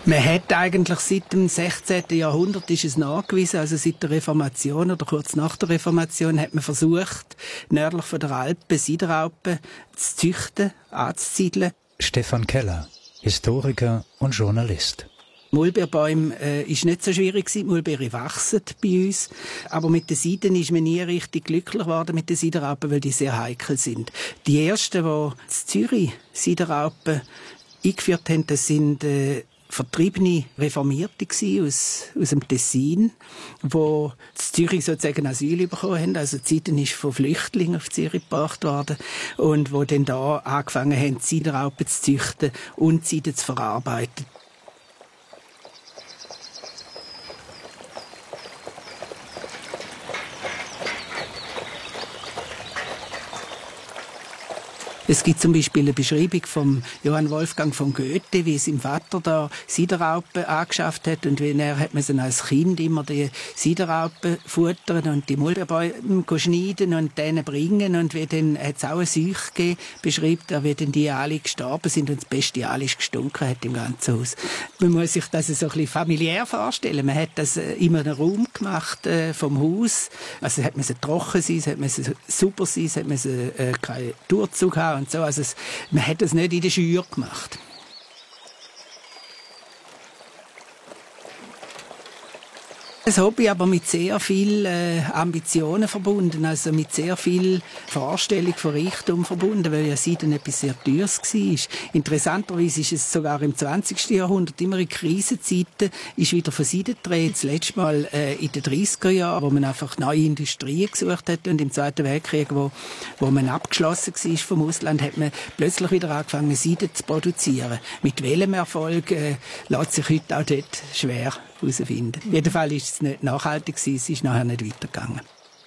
Man hat eigentlich seit dem 16. Jahrhundert ist es nachgewiesen, also seit der Reformation oder kurz nach der Reformation hat man versucht, nördlich von der Alpen Siderraupen zu züchten, anzusiedeln. Stefan Keller, Historiker und Journalist. Maulbeerbäume ist nicht so schwierig gewesen. Maulbeere wachsen bei uns. Aber mit den Seiden ist man nie richtig glücklich geworden mit den Siderraupen, weil die sehr heikel sind. Die ersten, die in Zürich Siderraupen eingeführt haben, das sind vertriebene Reformierte aus dem Tessin, die in Zürich sozusagen Asyl bekommen haben. Also die Seiten ist von Flüchtlingen auf Zürich gebracht worden und die dann da angefangen haben, Siderraupen zu züchten und Seiden zu verarbeiten. Es gibt zum Beispiel eine Beschreibung von Johann Wolfgang von Goethe, wie sein Vater da Siderraupen angeschafft hat und wie er hat man als Kind immer die Siderraupen futtern und die Maulbeerbäume schneiden und denen bringen und wie dann hat es auch eine Seuche gegeben, beschreibt er, wie dann die alle gestorben sind und es bestialisch gestunken hat im ganzen Haus. Man muss sich das so ein bisschen familiär vorstellen. Man hat das in einem Raum gemacht vom Haus. Also es hat trocken sein, es hat super sein, es hat keinen Durchzug haben und so. Also man hat das nicht in der Schür gemacht. Ein Hobby, aber mit sehr viel Ambitionen verbunden, also mit sehr viel Vorstellung von Reichtum verbunden, weil ja Seiden etwas sehr Teures war. Interessanterweise ist es sogar im 20. Jahrhundert, immer in Krisenzeiten, ist wieder von Seiden gedreht. Das letzte Mal in den 30er Jahren, wo man einfach neue Industrien gesucht hat und im Zweiten Weltkrieg, wo man abgeschlossen war vom Ausland, hat man plötzlich wieder angefangen, Seiden zu produzieren. Mit welchem Erfolg lässt sich heute auch dort schwer herausfinden. Auf jeden Fall ist es nicht nachhaltig, es ist nachher nicht weitergegangen.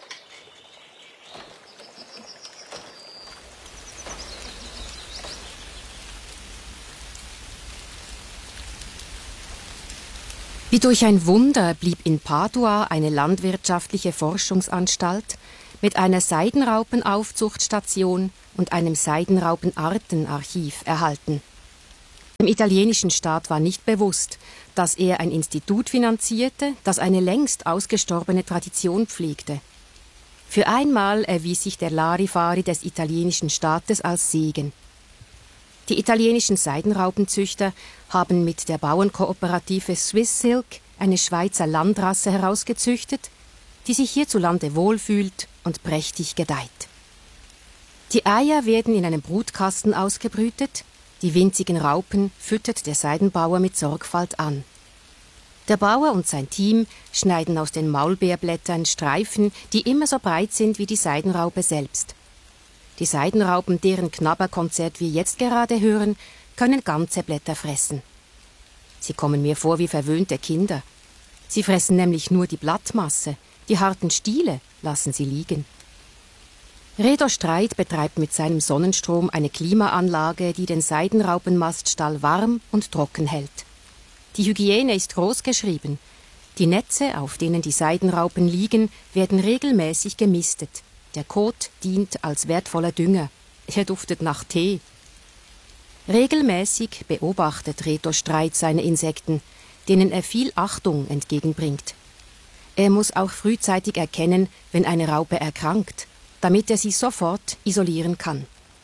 Wie durch ein Wunder blieb in Padua eine landwirtschaftliche Forschungsanstalt mit einer Seidenraupenaufzuchtstation und einem Seidenraupenartenarchiv erhalten. Dem italienischen Staat war nicht bewusst, dass er ein Institut finanzierte, das eine längst ausgestorbene Tradition pflegte. Für einmal erwies sich der Larifari des italienischen Staates als Segen. Die italienischen Seidenraupenzüchter haben mit der Bauernkooperative Swiss Silk eine Schweizer Landrasse herausgezüchtet, die sich hierzulande wohlfühlt und prächtig gedeiht. Die Eier werden in einem Brutkasten ausgebrütet. Die winzigen Raupen füttert der Seidenbauer mit Sorgfalt an. Der Bauer und sein Team schneiden aus den Maulbeerblättern Streifen, die immer so breit sind wie die Seidenraupe selbst. Die Seidenraupen, deren Knabberkonzert wir jetzt gerade hören, können ganze Blätter fressen. Sie kommen mir vor wie verwöhnte Kinder. Sie fressen nämlich nur die Blattmasse, die harten Stiele lassen sie liegen. Redo Streit betreibt mit seinem Sonnenstrom eine Klimaanlage, die den Seidenraupenmaststall warm und trocken hält. Die Hygiene ist großgeschrieben. Die Netze, auf denen die Seidenraupen liegen, werden regelmäßig gemistet. Der Kot dient als wertvoller Dünger. Er duftet nach Tee. Regelmäßig beobachtet Reto Streit seine Insekten, denen er viel Achtung entgegenbringt. Er muss auch frühzeitig erkennen, wenn eine Raupe erkrankt, damit er sie sofort isolieren kann.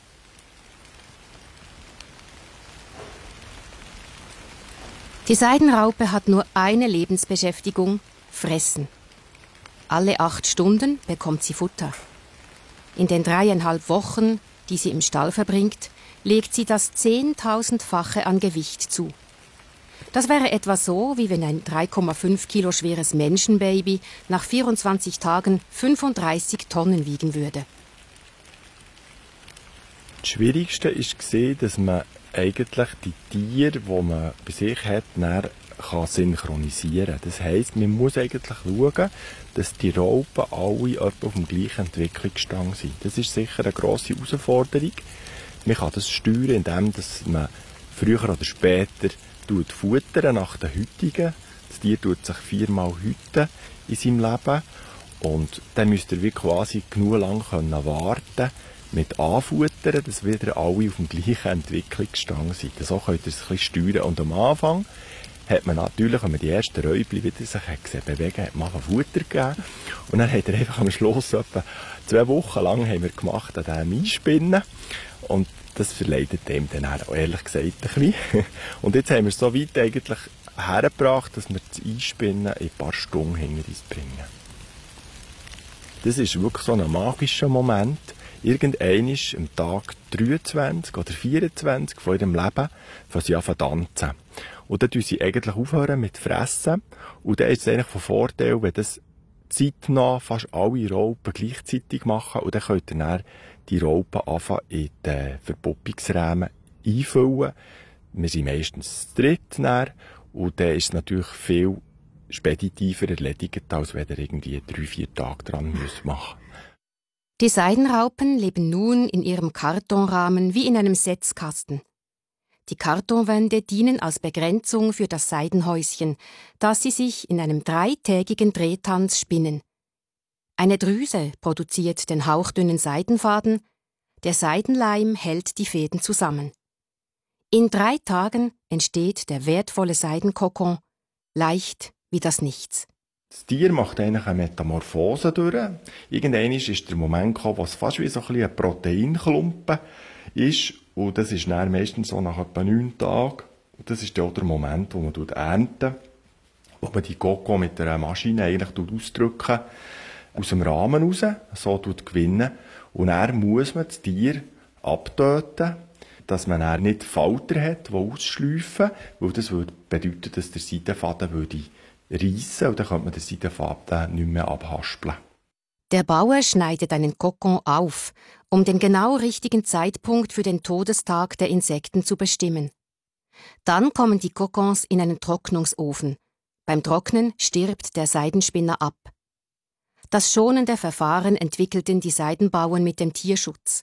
Die Seidenraupe hat nur eine Lebensbeschäftigung: Fressen. Alle 8 Stunden bekommt sie Futter. In den 3,5 Wochen, die sie im Stall verbringt, legt sie das 10.000-fache an Gewicht zu. Das wäre etwa so, wie wenn ein 3,5 Kilo schweres Menschenbaby nach 24 Tagen 35 Tonnen wiegen würde. Das Schwierigste war, dass man eigentlich die Tiere, die man bei sich hat, synchronisieren kann. Das heisst, man muss eigentlich schauen, dass die Raupen alle etwa auf dem gleichen Entwicklungsstand sind. Das ist sicher eine grosse Herausforderung. Man kann das steuern, indem man früher oder später futtern nach den Hütungen. Das Tier tut sich 4-mal hüten in seinem Leben. Und dann müsst ihr quasi genug lang warten, mit anfuttern, dass wieder alle auf dem gleichen Entwicklungsstand sind. So könnt ihr es ein bisschen steuern. Und am Anfang hat man natürlich, wenn man die ersten Räubchen wieder sich gesehen bewegen, hat man Futter gegeben. Und dann hat er einfach am Schluss etwa 2 Wochen lang haben wir gemacht an diesem Einspinnen. Und das verleidet dem dann auch, ehrlich gesagt, ein bisschen. Und jetzt haben wir es so weit eigentlich hergebracht, dass wir das Einspinnen in ein paar Stunden hinter uns bringen. Das ist wirklich so ein magischer Moment. Irgendwann am Tag 23 oder 24 von ihrem Leben fangen sie an zu tanzen. Und dann hören sie eigentlich aufhören mit Fressen. Und dann ist es eigentlich von Vorteil, wenn das zeitnah fast alle Raupen gleichzeitig machen. Und dann könnt ihr dann die Raupen anfangen in den Verpuppungsräumen einfüllen. Wir sind meistens zu dritt dann. Und dann ist es natürlich viel speditiver erledigt, als wenn ihr irgendwie 3-4 Tage dran machen müsst. Die Seidenraupen leben nun in ihrem Kartonrahmen wie in einem Setzkasten. Die Kartonwände dienen als Begrenzung für das Seidenhäuschen, das sie sich in einem 3-tägigen Drehtanz spinnen. Eine Drüse produziert den hauchdünnen Seidenfaden, der Seidenleim hält die Fäden zusammen. In 3 Tagen entsteht der wertvolle Seidenkokon, leicht wie das Nichts. Das Tier macht eigentlich eine Metamorphose durch. Irgendwann ist der Moment gekommen, wo es fast wie so ein Proteinklumpen ist. Und das ist dann meistens so nach etwa 9 Tagen. Und das ist dann auch der Moment, wo man ernten, wo man die Kokon mit einer Maschine eigentlich ausdrücken, aus dem Rahmen raus, so gewinnen. Und dann muss man das Tier abtöten, dass man dann nicht Falter hat, die ausschleifen, weil das würde bedeuten, dass der Seidenfaden reissen und dann könnte man den Seidenfaden nicht mehr abhaspeln. Der Bauer schneidet einen Kokon auf, um den genau richtigen Zeitpunkt für den Todestag der Insekten zu bestimmen. Dann kommen die Kokons in einen Trocknungsofen. Beim Trocknen stirbt der Seidenspinner ab. Das schonende Verfahren entwickelten die Seidenbauern mit dem Tierschutz.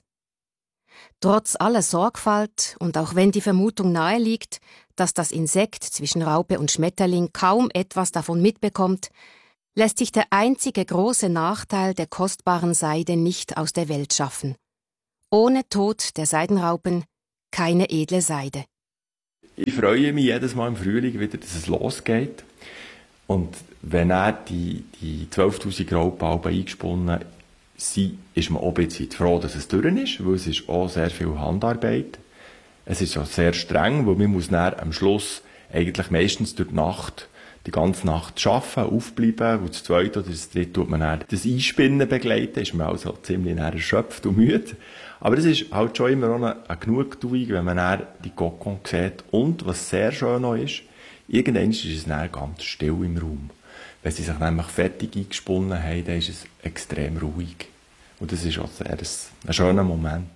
Trotz aller Sorgfalt und auch wenn die Vermutung naheliegt, dass das Insekt zwischen Raupe und Schmetterling kaum etwas davon mitbekommt, lässt sich der einzige große Nachteil der kostbaren Seide nicht aus der Welt schaffen. Ohne Tod der Seidenraupen keine edle Seide. Ich freue mich jedes Mal im Frühling wieder, dass es losgeht. Und wenn die 12'000 Raupen eingesponnen sind, ist man auch ein bisschen froh, dass es durch ist, weil es ist auch sehr viel Handarbeit. Es ist auch sehr streng, weil man muss dann am Schluss eigentlich meistens durch die Nacht, die ganze Nacht arbeiten, aufbleiben, und das zweite oder das dritte tut man dann das Einspinnen begleiten, ist man also ziemlich erschöpft und müde. Aber es ist halt schon immer noch eine Genugtuung, wenn man dann die Kokon sieht. Und was sehr schön noch ist, irgendwann ist es dann ganz still im Raum. Wenn sie sich nämlich fertig eingesponnen haben, dann ist es extrem ruhig. Und das ist auch sehr ein schöner Moment.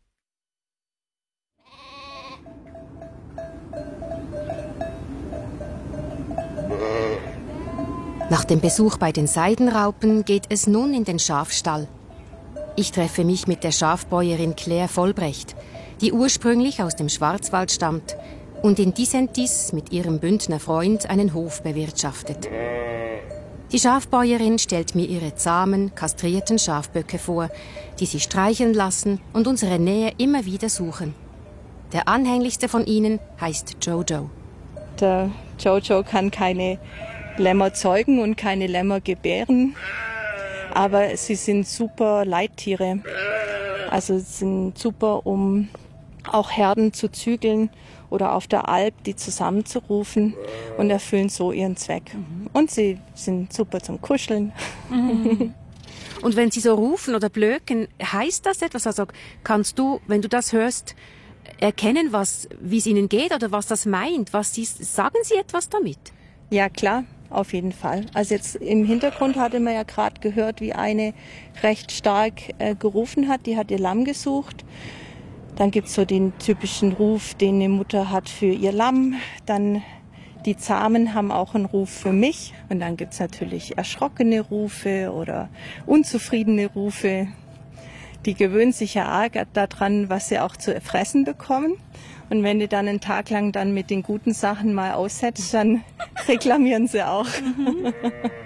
Nach dem Besuch bei den Seidenraupen geht es nun in den Schafstall. Ich treffe mich mit der Schafbäuerin Claire Vollbrecht, die ursprünglich aus dem Schwarzwald stammt und in Disentis mit ihrem Bündner Freund einen Hof bewirtschaftet. Die Schafbäuerin stellt mir ihre zahmen, kastrierten Schafböcke vor, die sie streicheln lassen und unsere Nähe immer wieder suchen. Der anhänglichste von ihnen heißt Jojo. Der Jojo kann keine Lämmer zeugen und keine Lämmer gebären, aber sie sind super Leittiere. Also sie sind super, um auch Herden zu zügeln oder auf der Alp die zusammenzurufen und erfüllen so ihren Zweck. Und sie sind super zum Kuscheln. Und wenn sie so rufen oder blöken, heißt das etwas? Also kannst du, wenn du das hörst, erkennen, wie es ihnen geht oder was das meint? Sagen sie etwas damit? Ja, klar. Auf jeden Fall. Also jetzt im Hintergrund hatte man ja gerade gehört, wie eine recht stark gerufen hat. Die hat ihr Lamm gesucht. Dann gibt's so den typischen Ruf, den eine Mutter hat für ihr Lamm. Dann die Zahmen haben auch einen Ruf für mich. Und dann gibt's natürlich erschrockene Rufe oder unzufriedene Rufe. Die gewöhnen sich ja arg daran, was sie auch zu fressen bekommen. Und wenn du dann einen Tag lang dann mit den guten Sachen mal aussetzt, dann reklamieren sie auch.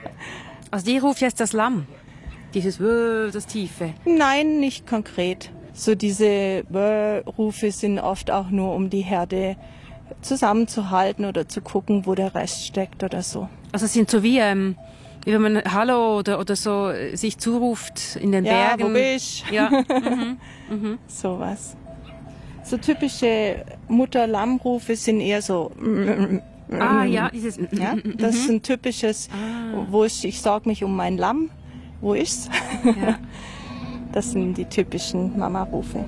Also die ruft jetzt das Lamm? Dieses das Tiefe? Nein, nicht konkret. So diese Rufe sind oft auch nur, um die Herde zusammenzuhalten oder zu gucken, wo der Rest steckt oder so. Also es sind so wie wenn man Hallo oder so sich zuruft in den Bergen. Ja, wo bist du? Ja. Sowas. So typische Mutter-Lamm-Rufe sind eher so. Ja, dieses. Ja, das ist ein typisches, wo ich sorge mich um mein Lamm. Wo ist's? Ja. Das sind die typischen Mama-Rufe.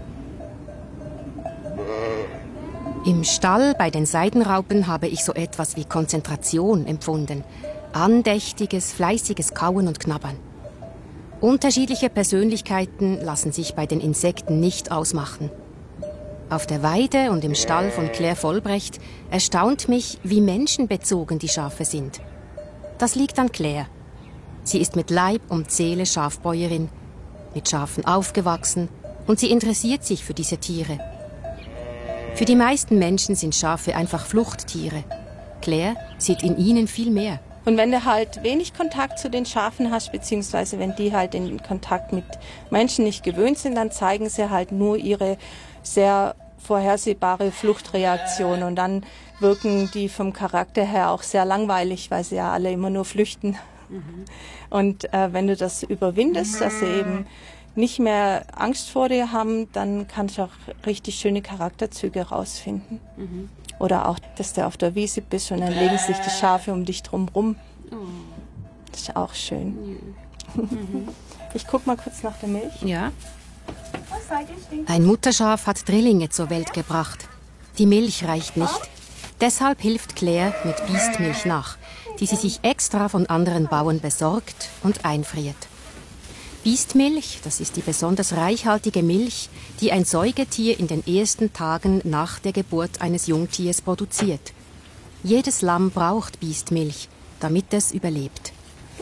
Im Stall bei den Seidenraupen habe ich so etwas wie Konzentration empfunden. Andächtiges, fleißiges Kauen und Knabbern. Unterschiedliche Persönlichkeiten lassen sich bei den Insekten nicht ausmachen. Auf der Weide und im Stall von Claire Vollbrecht erstaunt mich, wie menschenbezogen die Schafe sind. Das liegt an Claire. Sie ist mit Leib und Seele Schafbäuerin, mit Schafen aufgewachsen und sie interessiert sich für diese Tiere. Für die meisten Menschen sind Schafe einfach Fluchttiere. Claire sieht in ihnen viel mehr. Und wenn du halt wenig Kontakt zu den Schafen hast, beziehungsweise wenn die halt den Kontakt mit Menschen nicht gewöhnt sind, dann zeigen sie halt nur ihre sehr vorhersehbare Fluchtreaktion. Und dann wirken die vom Charakter her auch sehr langweilig, weil sie ja alle immer nur flüchten. Und wenn du das überwindest, dass sie eben nicht mehr Angst vor dir haben, dann kannst du auch richtig schöne Charakterzüge rausfinden. Oder auch, dass du auf der Wiese bist und dann legen sich die Schafe um dich drum rum. Das ist auch schön. Ich guck mal kurz nach der Milch. Ja. Ein Mutterschaf hat Drillinge zur Welt gebracht. Die Milch reicht nicht. Deshalb hilft Claire mit Biestmilch nach, die sie sich extra von anderen Bauern besorgt und einfriert. Biestmilch, das ist die besonders reichhaltige Milch, die ein Säugetier in den ersten Tagen nach der Geburt eines Jungtiers produziert. Jedes Lamm braucht Biestmilch, damit es überlebt.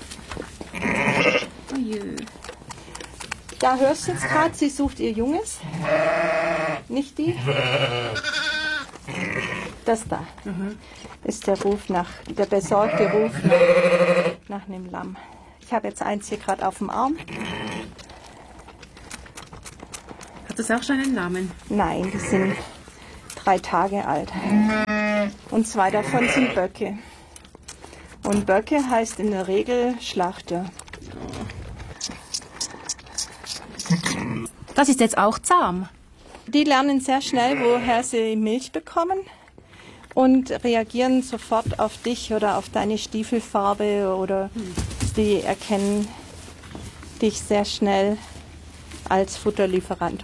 Da hörst du jetzt gerade, sie sucht ihr Junges. Nicht die? Das da ist der besorgte Ruf nach einem Lamm. Ich habe jetzt eins hier gerade auf dem Arm. Hat das auch schon einen Namen? Nein, die sind 3 Tage alt. Und 2 davon sind Böcke. Und Böcke heißt in der Regel Schlachter. Das ist jetzt auch zahm. Die lernen sehr schnell, woher sie Milch bekommen und reagieren sofort auf dich oder auf deine Stiefelfarbe oder die erkennen dich sehr schnell als Futterlieferant.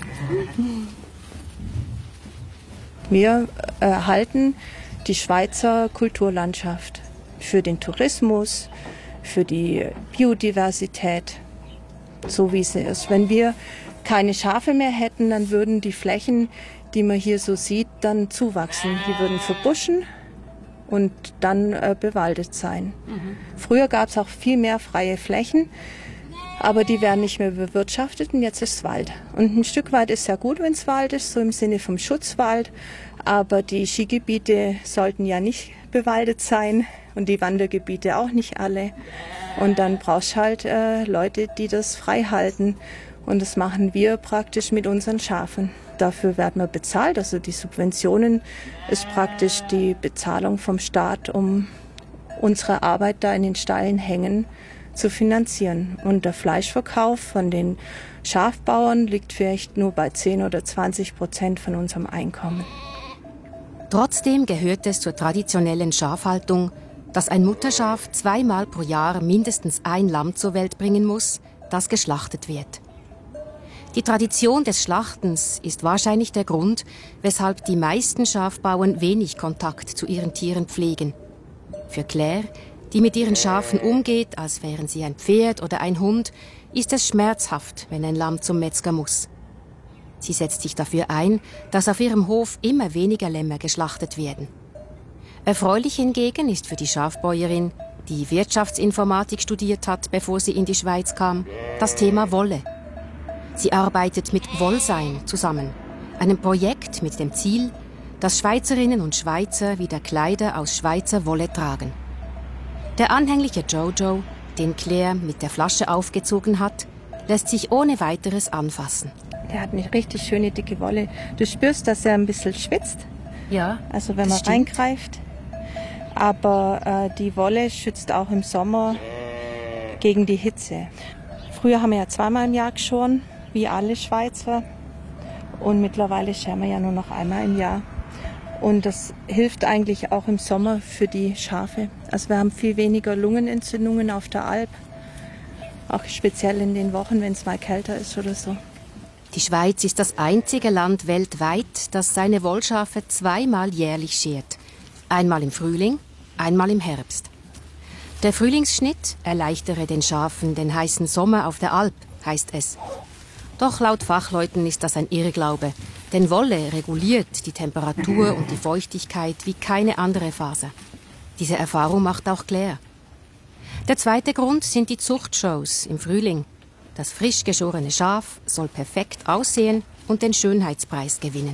Wir erhalten die Schweizer Kulturlandschaft für den Tourismus, für die Biodiversität, so wie sie ist. Wenn wir keine Schafe mehr hätten, dann würden die Flächen, die man hier so sieht, dann zuwachsen. Die würden verbuschen und dann bewaldet sein. Früher gab es auch viel mehr freie Flächen, aber die werden nicht mehr bewirtschaftet und jetzt ist es Wald. Und ein Stück weit ist ja gut, wenn es Wald ist, so im Sinne vom Schutzwald, aber die Skigebiete sollten ja nicht bewaldet sein und die Wandergebiete auch nicht alle. Und dann brauchst du halt Leute, die das frei halten. Und das machen wir praktisch mit unseren Schafen. Dafür werden wir bezahlt. Also die Subventionen ist praktisch die Bezahlung vom Staat, um unsere Arbeit da in den Stallen hängen zu finanzieren. Und der Fleischverkauf von den Schafbauern liegt vielleicht nur bei 10 oder 20% von unserem Einkommen. Trotzdem gehört es zur traditionellen Schafhaltung, dass ein Mutterschaf 2-mal pro Jahr mindestens ein Lamm zur Welt bringen muss, das geschlachtet wird. Die Tradition des Schlachtens ist wahrscheinlich der Grund, weshalb die meisten Schafbauern wenig Kontakt zu ihren Tieren pflegen. Für Claire, die mit ihren Schafen umgeht, als wären sie ein Pferd oder ein Hund, ist es schmerzhaft, wenn ein Lamm zum Metzger muss. Sie setzt sich dafür ein, dass auf ihrem Hof immer weniger Lämmer geschlachtet werden. Erfreulich hingegen ist für die Schafbäuerin, die Wirtschaftsinformatik studiert hat, bevor sie in die Schweiz kam, das Thema Wolle. Sie arbeitet mit Wollsein zusammen, einem Projekt mit dem Ziel, dass Schweizerinnen und Schweizer wieder Kleider aus Schweizer Wolle tragen. Der anhängliche Jojo, den Claire mit der Flasche aufgezogen hat, lässt sich ohne weiteres anfassen. Der hat eine richtig schöne dicke Wolle. Du spürst, dass er ein bisschen schwitzt. Ja. Also wenn man stimmt. reingreift. Aber die Wolle schützt auch im Sommer gegen die Hitze. Früher haben wir ja 2-mal im Jahr geschoren, wie alle Schweizer. Und mittlerweile scheren wir ja nur noch 1-mal im Jahr. Und das hilft eigentlich auch im Sommer für die Schafe. Also wir haben viel weniger Lungenentzündungen auf der Alp. Auch speziell in den Wochen, wenn es mal kälter ist oder so. Die Schweiz ist das einzige Land weltweit, das seine Wollschafe 2-mal jährlich schert. Einmal im Frühling, einmal im Herbst. Der Frühlingsschnitt erleichtere den Schafen den heißen Sommer auf der Alp, heißt es. Doch laut Fachleuten ist das ein Irrglaube, denn Wolle reguliert die Temperatur und die Feuchtigkeit wie keine andere Faser. Diese Erfahrung macht auch Claire. Der zweite Grund sind die Zuchtshows im Frühling. Das frisch geschorene Schaf soll perfekt aussehen und den Schönheitspreis gewinnen.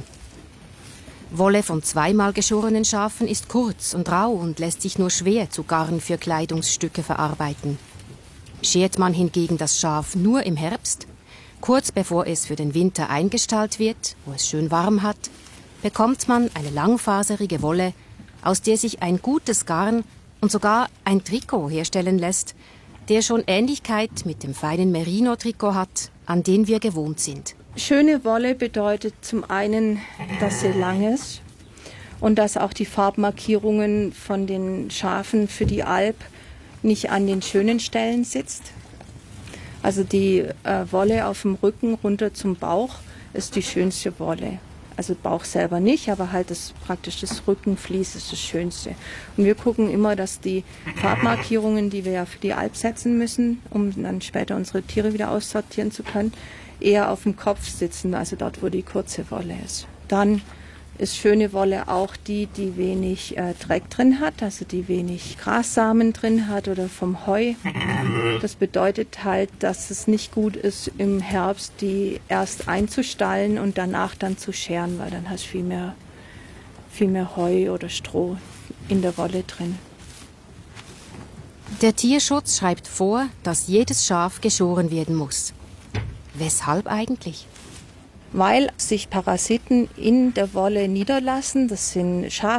Wolle von 2-mal geschorenen Schafen ist kurz und rau und lässt sich nur schwer zu Garn für Kleidungsstücke verarbeiten. Schert man hingegen das Schaf nur im Herbst, kurz bevor es für den Winter eingestallt wird, wo es schön warm hat, bekommt man eine langfaserige Wolle, aus der sich ein gutes Garn und sogar ein Trikot herstellen lässt, der schon Ähnlichkeit mit dem feinen Merino-Trikot hat, an den wir gewohnt sind. Schöne Wolle bedeutet zum einen, dass sie lang ist und dass auch die Farbmarkierungen von den Schafen für die Alp nicht an den schönen Stellen sitzt. Also die Wolle auf dem Rücken runter zum Bauch ist die schönste Wolle. Also Bauch selber nicht, aber halt praktisch das Rückenvlies ist das Schönste. Und wir gucken immer, dass die Farbmarkierungen, die wir ja für die Alp setzen müssen, um dann später unsere Tiere wieder aussortieren zu können, eher auf dem Kopf sitzen, also dort, wo die kurze Wolle ist. Dann ist schöne Wolle auch die wenig Dreck drin hat, also die wenig Grassamen drin hat oder vom Heu. Das bedeutet halt, dass es nicht gut ist, im Herbst die erst einzustallen und danach dann zu scheren, weil dann hast du viel mehr Heu oder Stroh in der Wolle drin. Der Tierschutz schreibt vor, dass jedes Schaf geschoren werden muss. Weshalb eigentlich? Weil sich Parasiten in der Wolle niederlassen. Das sind